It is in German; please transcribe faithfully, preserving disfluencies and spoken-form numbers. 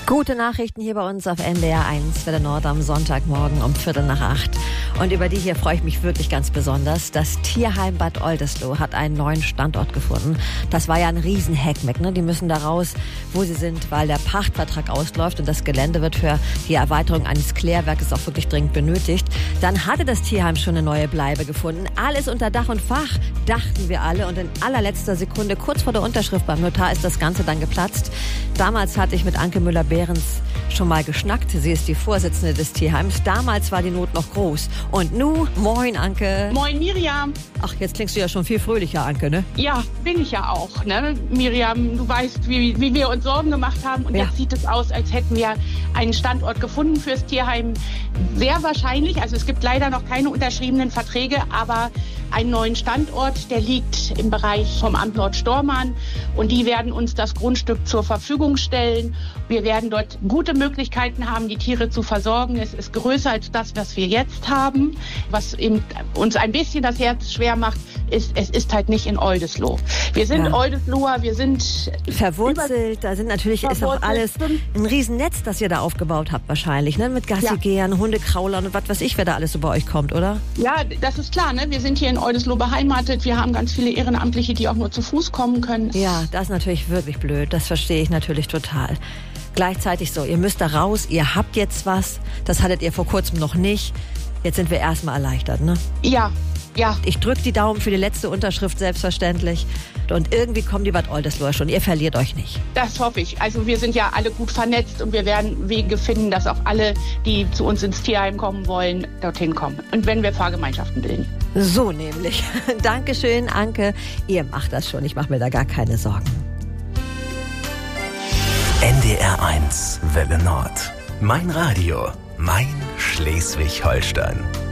Gute Nachrichten hier bei uns auf N D R eins, Welle Nord am Sonntagmorgen um Viertel nach acht. Und über die hier freue ich mich wirklich ganz besonders. Das Tierheim Bad Oldesloe hat einen neuen Standort gefunden. Das war ja ein Riesen-Hackmeck, ne? Die müssen da raus, wo sie sind, weil der Pachtvertrag ausläuft und das Gelände wird für die Erweiterung eines Klärwerkes auch wirklich dringend benötigt. Dann hatte das Tierheim schon eine neue Bleibe gefunden. Alles unter Dach und Fach, dachten wir alle. Und in allerletzter Sekunde, kurz vor der Unterschrift beim Notar, ist das Ganze dann geplatzt. Damals hatte ich mit Anke Müller-Behrens schon mal geschnackt. Sie ist die Vorsitzende des Tierheims. Damals war die Not noch groß. Und nu, moin Anke. Moin Miriam. Ach, jetzt klingst du ja schon viel fröhlicher, Anke, ne? Ja, bin ich ja auch, ne? Miriam, du weißt, wie, wie wir uns Sorgen gemacht haben. Und ja. Jetzt sieht es aus, als hätten wir einen Standort gefunden fürs Tierheim. Sehr wahrscheinlich, also es gibt leider noch keine unterschriebenen Verträge, aber einen neuen Standort, der liegt im Bereich vom Amt Nord-Stormarn. Und die werden uns das Grundstück zur Verfügung stellen. Wir werden dort gute Möglichkeiten haben, die Tiere zu versorgen. Es ist größer als das, was wir jetzt haben. Was eben uns ein bisschen das Herz schwer macht, ist, es ist halt nicht in Oldesloe. Wir sind ja. Oldesloer, wir sind verwurzelt. Da sind natürlich ist auch alles ein Riesennetz, das ihr da aufgebaut habt wahrscheinlich, ne? Mit Gassigehern, ja. Hundekraulern und was weiß ich, wer da alles so bei euch kommt, oder? Ja, das ist klar, ne? Wir sind hier in Oldesloe beheimatet. Wir haben ganz viele Ehrenamtliche, die auch nur zu Fuß kommen können. Ja, das ist natürlich wirklich blöd. Das verstehe ich natürlich total. Gleichzeitig so, ihr müsst da raus, ihr habt jetzt was. Das hattet ihr vor kurzem noch nicht. Jetzt sind wir erstmal erleichtert, ne? Ja, ja. Ich drücke die Daumen für die letzte Unterschrift, selbstverständlich. Und irgendwie kommen die Bad Oldesloe schon. Ihr verliert euch nicht. Das hoffe ich. Also wir sind ja alle gut vernetzt und wir werden Wege finden, dass auch alle, die zu uns ins Tierheim kommen wollen, dorthin kommen. Und wenn wir Fahrgemeinschaften bilden. So nämlich. Dankeschön, Anke. Ihr macht das schon. Ich mache mir da gar keine Sorgen. N D R eins, Welle Nord. Mein Radio, mein Schleswig-Holstein.